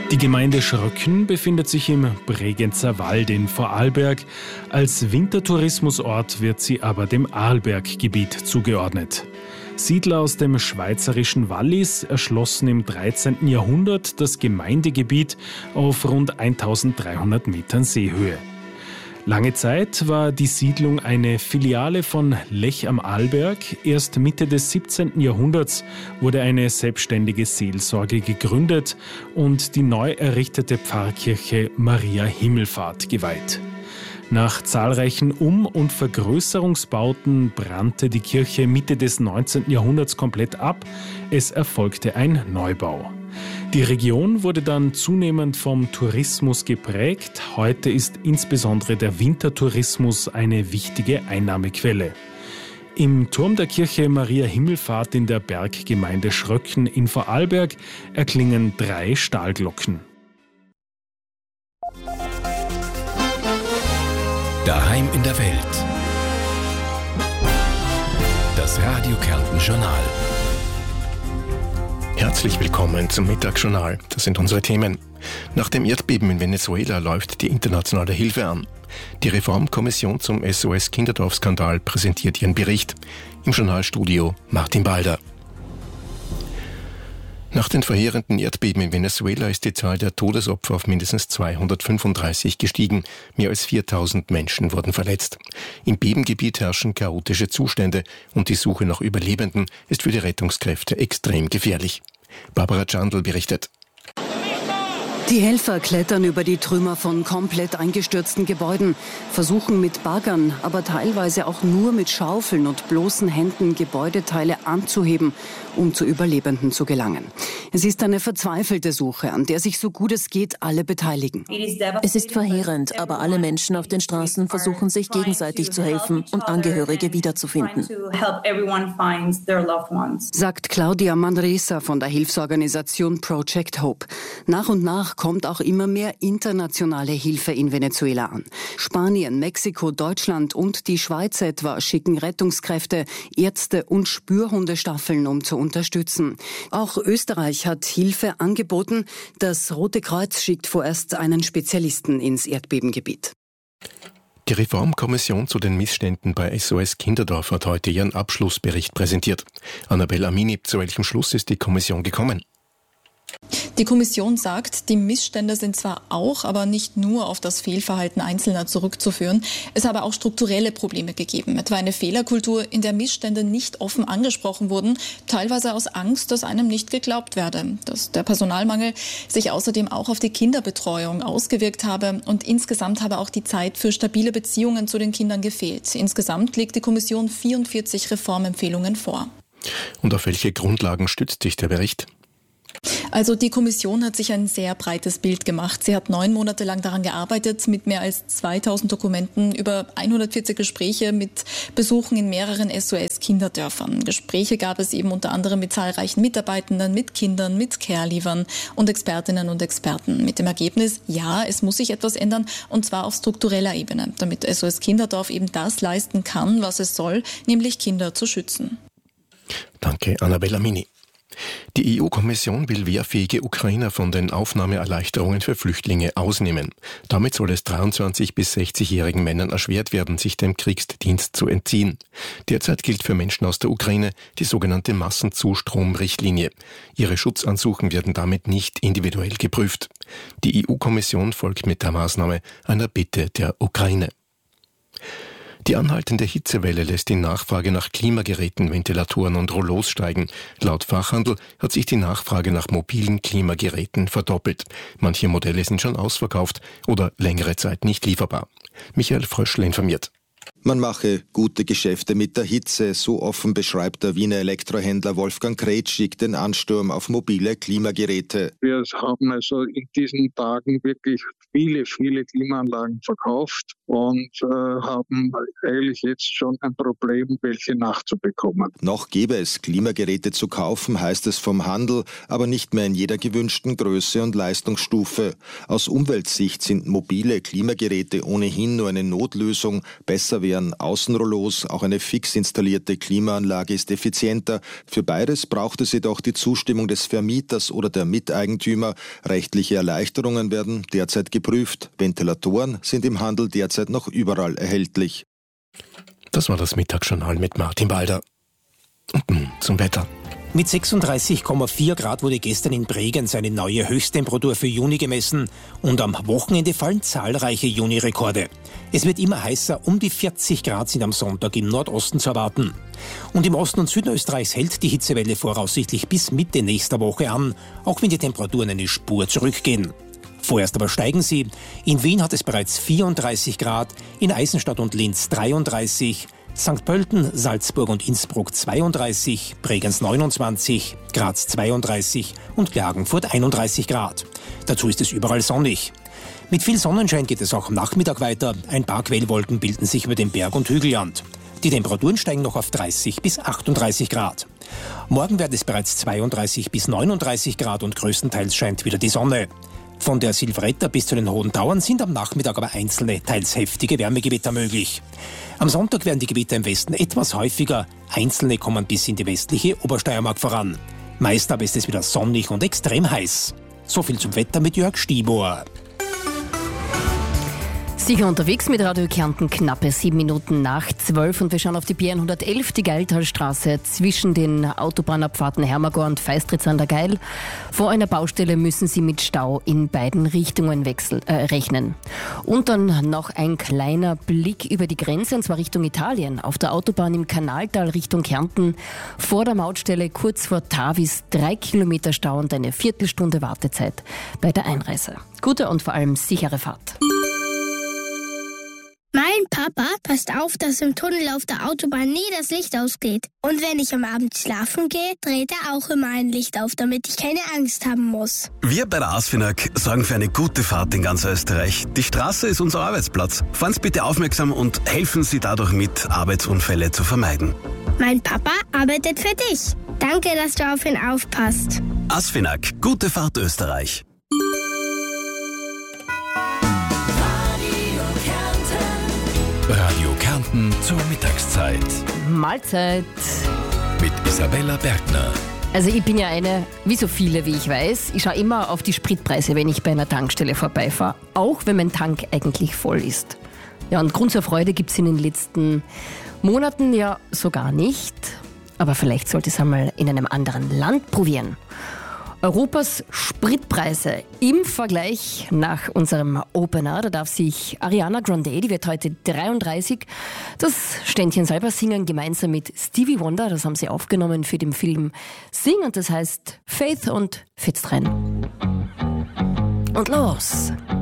Die Gemeinde Schröcken befindet sich im Bregenzer Wald in Vorarlberg. Als Wintertourismusort wird sie aber dem Arlberggebiet zugeordnet. Siedler aus dem schweizerischen Wallis erschlossen im 13. Jahrhundert das Gemeindegebiet auf rund 1300 Metern Seehöhe. Lange Zeit war die Siedlung eine Filiale von Lech am Arlberg. Erst Mitte des 17. Jahrhunderts wurde eine selbstständige Seelsorge gegründet und die neu errichtete Pfarrkirche Maria Himmelfahrt geweiht. Nach zahlreichen Um- und Vergrößerungsbauten brannte die Kirche Mitte des 19. Jahrhunderts komplett ab. Es erfolgte ein Neubau. Die Region wurde dann zunehmend vom Tourismus geprägt. Heute ist insbesondere der Wintertourismus eine wichtige Einnahmequelle. Im Turm der Kirche Maria Himmelfahrt in der Berggemeinde Schröcken in Vorarlberg erklingen 3 Stahlglocken. Daheim in der Welt. Das Radio Kärnten Journal. Herzlich willkommen zum Mittagsjournal. Das sind unsere Themen. Nach dem Erdbeben in Venezuela läuft die internationale Hilfe an. Die Reformkommission zum SOS-Kinderdorf-Skandal präsentiert ihren Bericht. Im Journalstudio Martin Balder. Nach den verheerenden Erdbeben in Venezuela ist die Zahl der Todesopfer auf mindestens 235 gestiegen. Mehr als 4000 Menschen wurden verletzt. Im Bebengebiet herrschen chaotische Zustände und die Suche nach Überlebenden ist für die Rettungskräfte extrem gefährlich. Barbara Chandl berichtet. Die Helfer klettern über die Trümmer von komplett eingestürzten Gebäuden, versuchen mit Baggern, aber teilweise auch nur mit Schaufeln und bloßen Händen Gebäudeteile anzuheben, um zu Überlebenden zu gelangen. Es ist eine verzweifelte Suche, an der sich so gut es geht alle beteiligen. Es ist verheerend, aber alle Menschen auf den Straßen versuchen sich gegenseitig zu helfen und Angehörige wiederzufinden, sagt Claudia Manresa von der Hilfsorganisation Project Hope. Nach und nach kommt auch immer mehr internationale Hilfe in Venezuela an. Spanien, Mexiko, Deutschland und die Schweiz etwa schicken Rettungskräfte, Ärzte und Spürhundestaffeln, um zu unterstützen. Auch Österreich hat Hilfe angeboten. Das Rote Kreuz schickt vorerst einen Spezialisten ins Erdbebengebiet. Die Reformkommission zu den Missständen bei SOS Kinderdorf hat heute ihren Abschlussbericht präsentiert. Annabel Amini, zu welchem Schluss ist die Kommission gekommen? Die Kommission sagt, die Missstände sind zwar auch, aber nicht nur auf das Fehlverhalten Einzelner zurückzuführen. Es habe auch strukturelle Probleme gegeben, etwa eine Fehlerkultur, in der Missstände nicht offen angesprochen wurden, teilweise aus Angst, dass einem nicht geglaubt werde. Dass der Personalmangel sich außerdem auch auf die Kinderbetreuung ausgewirkt habe und insgesamt habe auch die Zeit für stabile Beziehungen zu den Kindern gefehlt. Insgesamt legt die Kommission 44 Reformempfehlungen vor. Und auf welche Grundlagen stützt sich der Bericht? Also die Kommission hat sich ein sehr breites Bild gemacht. Sie hat 9 Monate lang daran gearbeitet, mit mehr als 2000 Dokumenten, über 140 Gespräche mit Besuchen in mehreren SOS-Kinderdörfern. Gespräche gab es eben unter anderem mit zahlreichen Mitarbeitenden, mit Kindern, mit Care-Leavern und Expertinnen und Experten. Mit dem Ergebnis, ja, es muss sich etwas ändern, und zwar auf struktureller Ebene, damit SOS Kinderdorf eben das leisten kann, was es soll, nämlich Kinder zu schützen. Danke, Annabel Amini. Die EU-Kommission will wehrfähige Ukrainer von den Aufnahmeerleichterungen für Flüchtlinge ausnehmen. Damit soll es 23- bis 60-jährigen Männern erschwert werden, sich dem Kriegsdienst zu entziehen. Derzeit gilt für Menschen aus der Ukraine die sogenannte Massenzustrom-Richtlinie. Ihre Schutzansuchen werden damit nicht individuell geprüft. Die EU-Kommission folgt mit der Maßnahme einer Bitte der Ukraine. Die anhaltende Hitzewelle lässt die Nachfrage nach Klimageräten, Ventilatoren und Rollos steigen. Laut Fachhandel hat sich die Nachfrage nach mobilen Klimageräten verdoppelt. Manche Modelle sind schon ausverkauft oder längere Zeit nicht lieferbar. Michael Fröschl informiert. Man mache gute Geschäfte mit der Hitze, so offen beschreibt der Wiener Elektrohändler Wolfgang Kretschig den Ansturm auf mobile Klimageräte. Wir haben also in diesen Tagen wirklich viele Klimaanlagen verkauft und haben eigentlich jetzt schon ein Problem, welche nachzubekommen. Noch gäbe es Klimageräte zu kaufen, heißt es vom Handel, aber nicht mehr in jeder gewünschten Größe und Leistungsstufe. Aus Umweltsicht sind mobile Klimageräte ohnehin nur eine Notlösung. Besser wäre schweren Außenrollos. Auch eine fix installierte Klimaanlage ist effizienter. Für beides braucht es jedoch die Zustimmung des Vermieters oder der Miteigentümer. Rechtliche Erleichterungen werden derzeit geprüft. Ventilatoren sind im Handel derzeit noch überall erhältlich. Das war das Mittagsjournal mit Martin Walder. Und nun zum Wetter. Mit 36,4 Grad wurde gestern in Bregenz eine neue Höchsttemperatur für Juni gemessen und am Wochenende fallen zahlreiche Juni-Rekorde. Es wird immer heißer, um die 40 Grad sind am Sonntag im Nordosten zu erwarten. Und im Osten und Süden Österreichs hält die Hitzewelle voraussichtlich bis Mitte nächster Woche an, auch wenn die Temperaturen eine Spur zurückgehen. Vorerst aber steigen sie. In Wien hat es bereits 34 Grad, in Eisenstadt und Linz 33, St. Pölten, Salzburg und Innsbruck 32, Bregenz 29, Graz 32 und Klagenfurt 31 Grad. Dazu ist es überall sonnig. Mit viel Sonnenschein geht es auch am Nachmittag weiter. Ein paar Quellwolken bilden sich über dem Berg- und Hügelland. Die Temperaturen steigen noch auf 30 bis 38 Grad. Morgen wird es bereits 32 bis 39 Grad und größtenteils scheint wieder die Sonne. Von der Silvretta bis zu den Hohen Tauern sind am Nachmittag aber einzelne, teils heftige Wärmegewitter möglich. Am Sonntag werden die Gewitter im Westen etwas häufiger. Einzelne kommen bis in die westliche Obersteiermark voran. Meist aber ist es wieder sonnig und extrem heiß. So viel zum Wetter mit Jörg Stiebohr. Sicher unterwegs mit Radio Kärnten, knappe 7 Minuten nach 12 und wir schauen auf die BR111, die Geiltalstraße zwischen den Autobahnabfahrten Hermagor und Feistritz an der Geil. Vor einer Baustelle müssen Sie mit Stau in beiden Richtungen rechnen. Und dann noch ein kleiner Blick über die Grenze, und zwar Richtung Italien. Auf der Autobahn im Kanaltal Richtung Kärnten, vor der Mautstelle kurz vor Tavis 3 Kilometer Stau und eine Viertelstunde Wartezeit bei der Einreise. Gute und vor allem sichere Fahrt. Mein Papa passt auf, dass im Tunnel auf der Autobahn nie das Licht ausgeht. Und wenn ich am Abend schlafen gehe, dreht er auch immer ein Licht auf, damit ich keine Angst haben muss. Wir bei der ASFINAG sorgen für eine gute Fahrt in ganz Österreich. Die Straße ist unser Arbeitsplatz. Fahren Sie bitte aufmerksam und helfen Sie dadurch mit, Arbeitsunfälle zu vermeiden. Mein Papa arbeitet für dich. Danke, dass du auf ihn aufpasst. ASFINAG, gute Fahrt Österreich. Radio Kärnten zur Mittagszeit. Mahlzeit. Mit Isabella Bergner. Also ich bin ja eine, wie so viele, wie ich weiß, ich schaue immer auf die Spritpreise, wenn ich bei einer Tankstelle vorbeifahre. Auch wenn mein Tank eigentlich voll ist. Ja, und Grund zur Freude gibt es in den letzten Monaten ja so gar nicht. Aber vielleicht sollte ich es einmal in einem anderen Land probieren. Europas Spritpreise im Vergleich nach unserem Opener. Da darf sich Ariana Grande, die wird heute 33, das Ständchen selber singen, gemeinsam mit Stevie Wonder. Das haben sie aufgenommen für den Film Sing und das heißt Faith und Fitz rein. Und los!